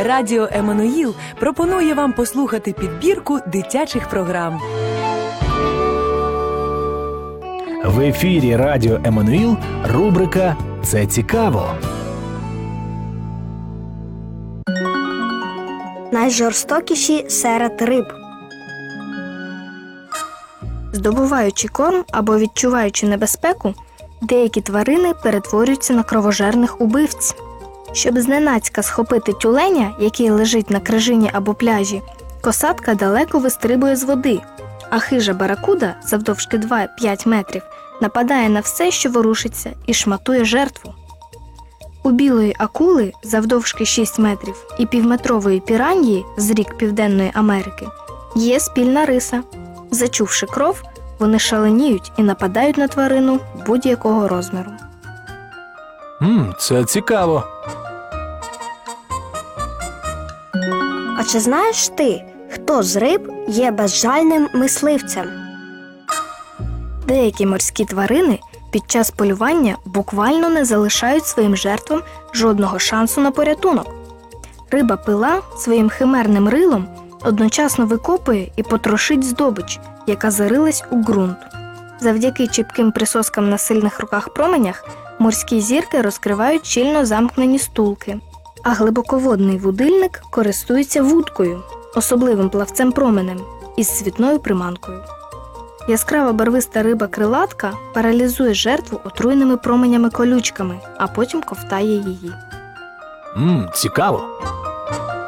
Радіо Еммануїл пропонує вам послухати підбірку дитячих програм. В ефірі Радіо Еммануїл рубрика «Це цікаво». Найжорстокіші серед риб. Здобуваючи корм або відчуваючи небезпеку, деякі тварини перетворюються на кровожерних убивць. Щоб зненацька схопити тюленя, який лежить на крижині або пляжі, косатка далеко вистрибує з води, а хижа баракуда завдовжки 2-5 метрів нападає на все, що ворушиться, і шматує жертву. У білої акули завдовжки 6 метрів і півметрової піраньї з рік Південної Америки є спільна риса. Зачувши кров, вони шаленіють і нападають на тварину будь-якого розміру. Це цікаво. А чи знаєш ти, хто з риб є безжальним мисливцем? Деякі морські тварини під час полювання буквально не залишають своїм жертвам жодного шансу на порятунок. Риба-пила своїм химерним рилом одночасно викопує і потрошить здобич, яка зарилась у ґрунт. Завдяки чіпким присоскам на сильних руках-променях морські зірки розкривають щільно замкнені стулки, а глибоководний вудильник користується вудкою, особливим плавцем-променем, із світною приманкою. Яскрава барвиста риба-крилатка паралізує жертву отруйними променями-колючками, а потім ковтає її. Цікаво.